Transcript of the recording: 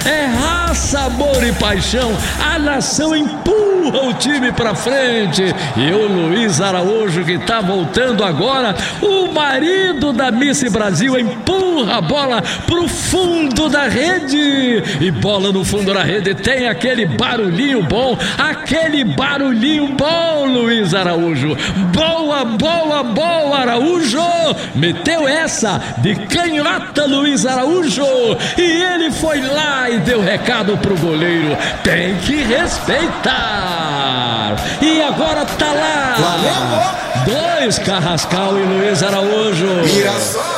É raça, amor e paixão. A nação empurra o time pra frente. E o Luiz Araújo, que tá voltando agora, o marido da Miss Brasil, empurra a bola pro fundo da rede. E bola no fundo da rede tem aquele barulhinho bom, Luiz Araújo. Boa, boa, boa, Araújo. Meteu essa de canhota, Luiz Araújo. E ele foi lá e deu recado pro goleiro. Tem que respeitar. E agora tá lá. 2 Carrascal e Luiz Araújo.